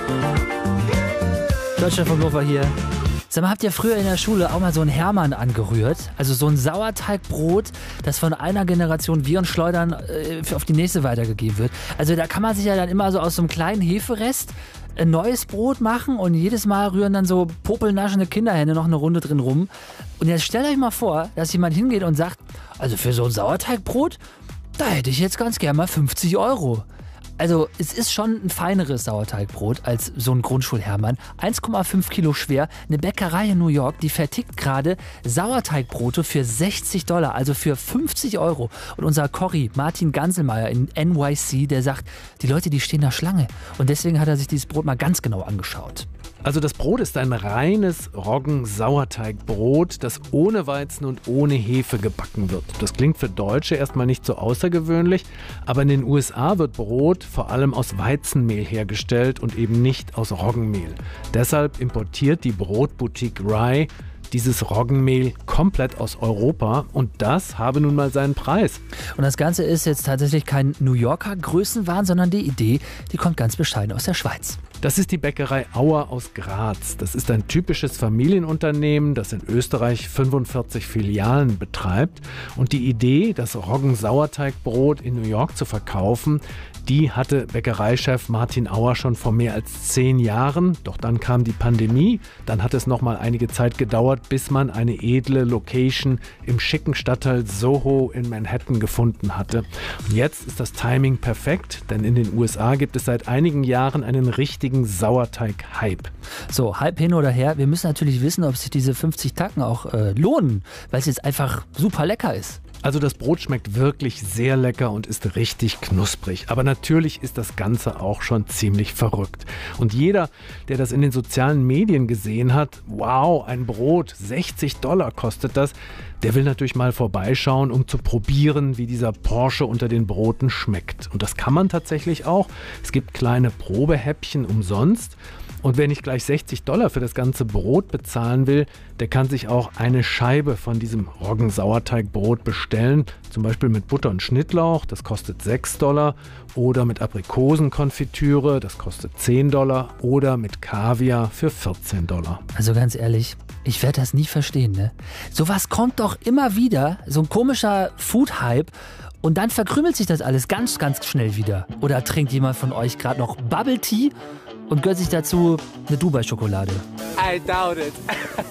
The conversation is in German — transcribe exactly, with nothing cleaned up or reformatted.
Deutschland von Nova hier. Sag mal, habt ihr früher in der Schule auch mal so einen Hermann angerührt? Also so ein Sauerteigbrot, das von einer Generation Viren schleudern äh, auf die nächste weitergegeben wird. Also da kann man sich ja dann immer so aus so einem kleinen Heferest ein neues Brot machen und jedes Mal rühren dann so popelnaschende Kinderhände noch eine Runde drin rum. Und jetzt stellt euch mal vor, dass jemand hingeht und sagt, also für so ein Sauerteigbrot, da hätte ich jetzt ganz gern mal fünfzig Euro. Also es ist schon ein feineres Sauerteigbrot als so ein Grundschulhermann. eins Komma fünf Kilo schwer. Eine Bäckerei in New York, die vertickt gerade Sauerteigbrote für sechzig Dollar, also für fünfzig Euro. Und unser Corey, Martin Ganselmeier in N Y C, der sagt, die Leute, die stehen da Schlange. Und deswegen hat er sich dieses Brot mal ganz genau angeschaut. Also das Brot ist ein reines Roggen-Sauerteigbrot, das ohne Weizen und ohne Hefe gebacken wird. Das klingt für Deutsche erstmal nicht so außergewöhnlich, aber in den U S A wird Brot vor allem aus Weizenmehl hergestellt und eben nicht aus Roggenmehl. Deshalb importiert die Brotboutique Rye dieses Roggenmehl komplett aus Europa und das habe nun mal seinen Preis. Und das Ganze ist jetzt tatsächlich kein New Yorker Größenwahn, sondern die Idee, die kommt ganz bescheiden aus der Schweiz. Das ist die Bäckerei Auer aus Graz. Das ist ein typisches Familienunternehmen, das in Österreich fünfundvierzig Filialen betreibt. Und die Idee, das Roggen-Sauerteigbrot in New York zu verkaufen, die hatte Bäckereichef Martin Auer schon vor mehr als zehn Jahren. Doch dann kam die Pandemie. Dann hat es noch mal einige Zeit gedauert, bis man eine edle Location im schicken Stadtteil Soho in Manhattan gefunden hatte. Und jetzt ist das Timing perfekt, denn in den U S A gibt es seit einigen Jahren einen richtigen Sauerteig-Hype. So, Hype hin oder her, wir müssen natürlich wissen, ob sich diese fünfzig Tacken auch äh, lohnen, weil es jetzt einfach super lecker ist. Also das Brot schmeckt wirklich sehr lecker und ist richtig knusprig. Aber natürlich ist das Ganze auch schon ziemlich verrückt. Und jeder, der das in den sozialen Medien gesehen hat, wow, ein Brot, sechzig Dollar kostet das, der will natürlich mal vorbeischauen, um zu probieren, wie dieser Porsche unter den Broten schmeckt. Und das kann man tatsächlich auch. Es gibt kleine Probehäppchen umsonst. Und wer nicht gleich sechzig Dollar für das ganze Brot bezahlen will, der kann sich auch eine Scheibe von diesem Roggen-Sauerteigbrot bestellen. Zum Beispiel mit Butter und Schnittlauch, das kostet sechs Dollar. Oder mit Aprikosenkonfitüre, das kostet zehn Dollar. Oder mit Kaviar für vierzehn Dollar. Also ganz ehrlich, ich werde das nie verstehen, ne? Sowas kommt doch immer wieder, so ein komischer Food-Hype. Und dann verkrümelt sich das alles ganz, ganz schnell wieder. Oder trinkt jemand von euch gerade noch Bubble Tea und gönnt sich dazu eine Dubai-Schokolade? I doubt it.